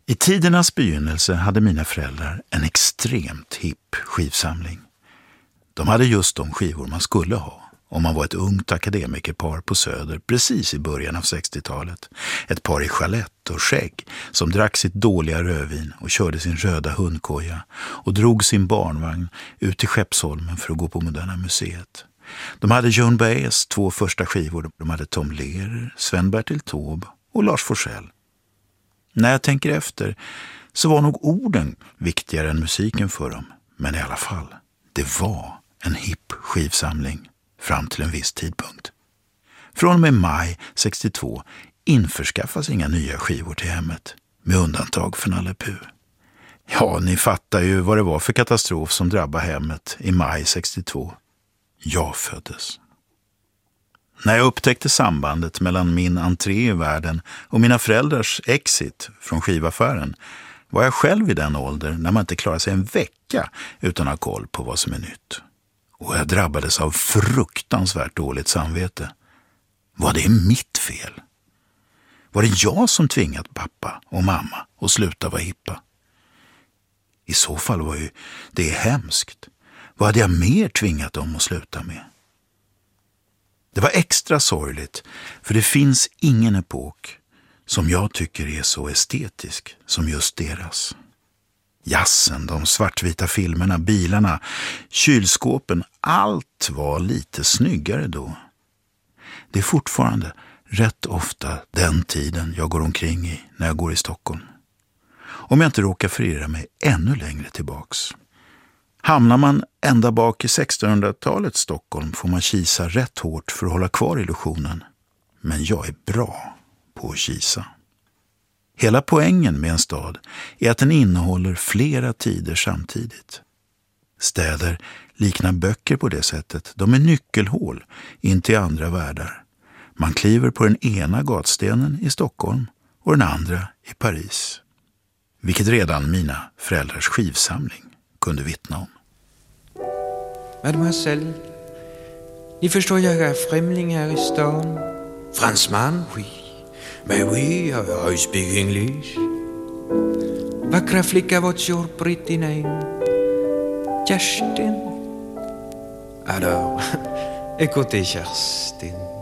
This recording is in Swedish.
I tidernas begynnelse hade mina föräldrar en extremt hipp skivsamling. De hade just de skivor man skulle ha om man var ett ungt akademikerpar på Söder precis i början av 60-talet. Ett par i chalett och skägg som drack sitt dåliga rödvin och körde sin röda hundkoja och drog sin barnvagn ut till Skeppsholmen för att gå på Moderna museet. De hade Joan Baez 2 första skivor. De hade Tom Lehrer, Sven-Bertil Taube och Lars Forssell. När jag tänker efter så var nog orden viktigare än musiken för dem. Men i alla fall, det var en hipp skivsamling fram till en viss tidpunkt. Från och med maj 62 införskaffas inga nya skivor till hemmet, med undantag för Nalle Puh. Ja, ni fattar ju vad det var för katastrof som drabbade hemmet i maj 62. Jag föddes. När jag upptäckte sambandet mellan min entré i världen och mina föräldrars exit från skivaffären var jag själv i den ålder när man inte klarar sig en vecka utan att ha koll på vad som är nytt. Och jag drabbades av fruktansvärt dåligt samvete. Var det mitt fel? Var det jag som tvingat pappa och mamma att sluta vara hippa? I så fall var ju det hemskt. Vad hade jag mer tvingat dem att sluta med? Det var extra sorgligt, för det finns ingen epok som jag tycker är så estetisk som just deras. Jazzen, de svartvita filmerna, bilarna, kylskåpen, allt var lite snyggare då. Det är fortfarande rätt ofta den tiden jag går omkring i när jag går i Stockholm. Om jag inte råkar förirra mig ännu längre tillbaks. Hamnar man ända bak i 1600-talets Stockholm får man kisa rätt hårt för att hålla kvar illusionen. Men jag är bra på att kisa. Hela poängen med en stad är att den innehåller flera tider samtidigt. Städer liknar böcker på det sättet. De är nyckelhål in till andra världar. Man kliver på den ena gatstenen i Stockholm och den andra i Paris. Vilket redan mina föräldrars skivsamling kunde vittna om. Mademoiselle, ni förstår, jag är främling här i stan. Fransman, oui. Mais oui, I speak English. Vackra flicka, what's your pretty name? Kerstin. Alors, écoutez Kerstin.